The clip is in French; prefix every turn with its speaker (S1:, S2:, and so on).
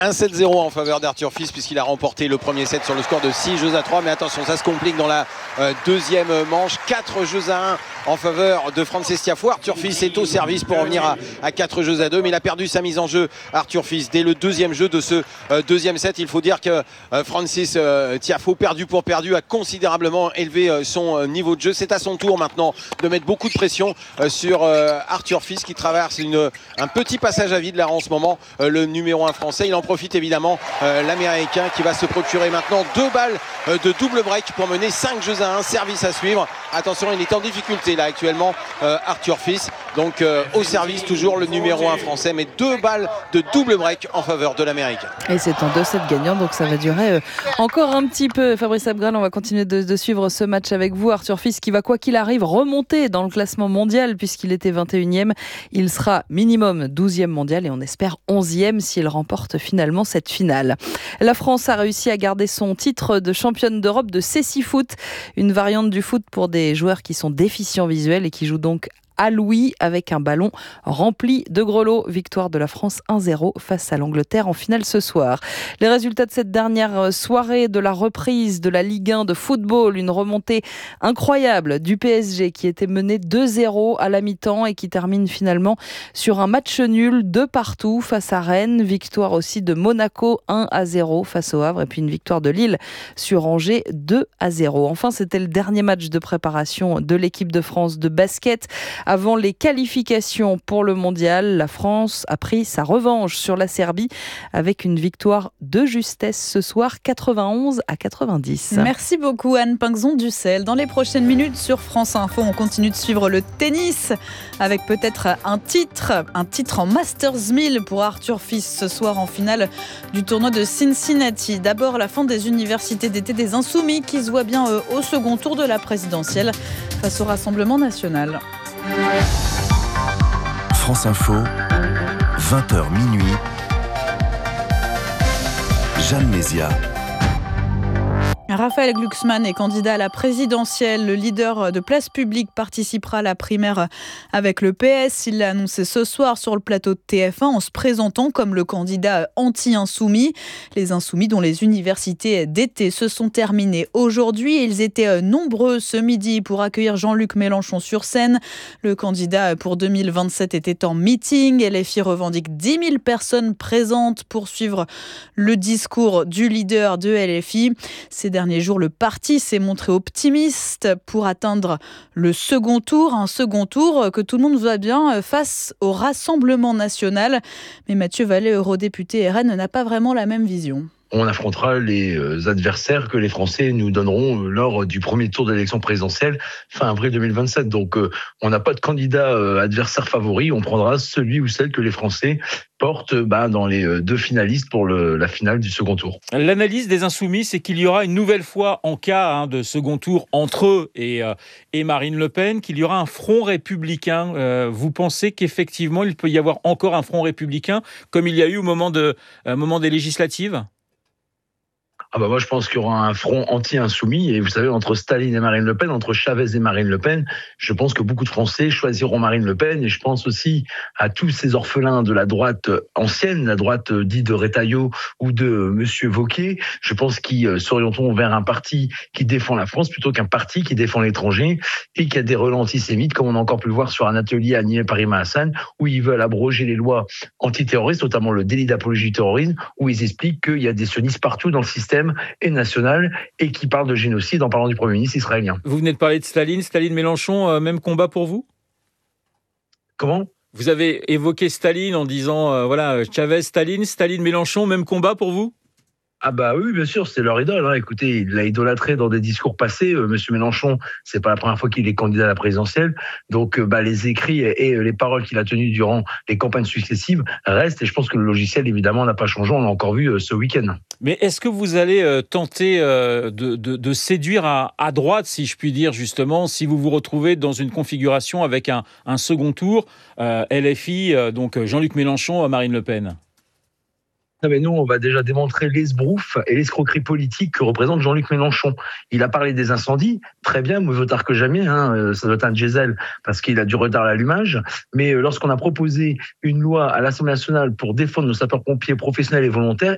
S1: 1-7-0 en faveur d'Arthur Fils puisqu'il a remporté le premier set sur le score de 6-3. Mais attention, ça se complique dans la deuxième manche. 4-1 en faveur de Frances Tiafoe. Arthur Fils est au service pour revenir à 4-2. Mais il a perdu sa mise en jeu, Arthur Fils, dès le deuxième jeu de ce deuxième set. Il faut dire que Frances Tiafoe, perdu pour perdu, a considérablement élevé son niveau de jeu. C'est à son tour maintenant de mettre beaucoup de pression sur Arthur Fils qui traverse un petit passage à vide là en ce moment, le numéro 1 français. Il en profite évidemment, l'américain qui va se procurer maintenant 2 balles de double break pour mener 5-1, service à suivre. Attention, il est en difficulté là actuellement, Arthur Fils, donc au service toujours le numéro 1 français, mais 2 balles de double break en faveur de l'américain.
S2: Et c'est en 2-7 gagnant, donc ça va durer encore un petit peu. Fabrice Abgral, on va continuer de suivre ce match avec vous. Arthur Fils qui va, quoi qu'il arrive, remonter dans le classement mondial puisqu'il était 21e. Il sera minimum 12e mondial et on espère 11e s'il remporte finalement cette finale. La France a réussi à garder son titre de championne d'Europe de cécifoot, une variante du foot pour des joueurs qui sont déficients visuels et qui jouent donc à Louis avec un ballon rempli de grelots. Victoire de la France 1-0 face à l'Angleterre en finale ce soir. Les résultats de cette dernière soirée de la reprise de la Ligue 1 de football, une remontée incroyable du PSG qui était mené 2-0 à la mi-temps et qui termine finalement sur un match nul de partout face à Rennes. Victoire aussi de Monaco 1-0 face au Havre et puis une victoire de Lille sur Angers 2-0. Enfin, c'était le dernier match de préparation de l'équipe de France de basket. Avant les qualifications pour le mondial, la France a pris sa revanche sur la Serbie avec une victoire de justesse ce soir, 91-90.
S3: Merci beaucoup Anne Pinxon-Dussel. Dans les prochaines minutes sur France Info, on continue de suivre le tennis avec peut-être un titre en Masters 1000 pour Arthur Fils ce soir en finale du tournoi de Cincinnati. D'abord, la fin des universités d'été des Insoumis qui se voit bien au second tour de la présidentielle face au Rassemblement national.
S4: France Info, 20h minuit. Jeanne Mézia.
S3: Raphaël Glucksmann est candidat à la présidentielle. Le leader de Place Publique participera à la primaire avec le PS. Il l'a annoncé ce soir sur le plateau de TF1 en se présentant comme le candidat anti-insoumis. Les insoumis dont les universités d'été se sont terminées aujourd'hui. Ils étaient nombreux ce midi pour accueillir Jean-Luc Mélenchon sur scène. Le candidat pour 2027 était en meeting. LFI revendique 10 000 personnes présentes pour suivre le discours du leader de LFI. Ces derniers jours, le parti s'est montré optimiste pour atteindre le second tour. Un second tour que tout le monde voit bien face au Rassemblement national. Mais Mathieu Vallée, eurodéputé RN, n'a pas vraiment la même vision.
S5: On affrontera les adversaires que les Français nous donneront lors du premier tour de l'élection présidentielle fin avril 2027. Donc on n'a pas de candidat adversaire favori, on prendra celui ou celle que les Français portent dans les 2 finalistes pour la finale du second tour.
S6: L'analyse des Insoumis, c'est qu'il y aura une nouvelle fois, en cas de second tour entre eux et Marine Le Pen, qu'il y aura un front républicain. Vous pensez qu'effectivement, il peut y avoir encore un front républicain, comme il y a eu au moment des législatives ?
S5: Moi, je pense qu'il y aura un front anti-insoumis. Et vous savez, entre Staline et Marine Le Pen, entre Chavez et Marine Le Pen, je pense que beaucoup de Français choisiront Marine Le Pen. Et je pense aussi à tous ces orphelins de la droite ancienne, la droite dite de Retailleau ou de Monsieur Wauquiez. Je pense qu'ils s'orienteront vers un parti qui défend la France plutôt qu'un parti qui défend l'étranger et qui a des relents antisémites, comme on a encore pu le voir sur un atelier animé par Rima Hassan, où ils veulent abroger les lois antiterroristes, notamment le délit d'apologie du terrorisme, où ils expliquent qu'il y a des sionistes partout dans le système et national et qui parle de génocide en parlant du Premier ministre israélien.
S6: Vous venez de parler de Staline Mélenchon, même combat pour vous ?
S5: Comment ?
S6: Vous avez évoqué Staline en disant Chavez, Staline, Mélenchon, même combat pour vous ?
S5: Oui, bien sûr, c'est leur idole. Écoutez, il l'a idolâtré dans des discours passés. Monsieur Mélenchon, c'est pas la première fois qu'il est candidat à la présidentielle. Donc, les écrits et les paroles qu'il a tenues durant les campagnes successives restent. Et je pense que le logiciel, évidemment, n'a pas changé. On l'a encore vu ce week-end.
S6: Mais est-ce que vous allez tenter de séduire à droite, si je puis dire, justement, si vous vous retrouvez dans une configuration avec un second tour, LFI, donc Jean-Luc Mélenchon, Marine Le Pen ?
S5: Non mais nous, on va déjà démontrer l'esbrouf et l'escroquerie politique que représente Jean-Luc Mélenchon. Il a parlé des incendies, très bien, mieux vaut tard que jamais, ça doit être un diesel parce qu'il a du retard à l'allumage. Mais lorsqu'on a proposé une loi à l'Assemblée nationale pour défendre nos sapeurs-pompiers professionnels et volontaires,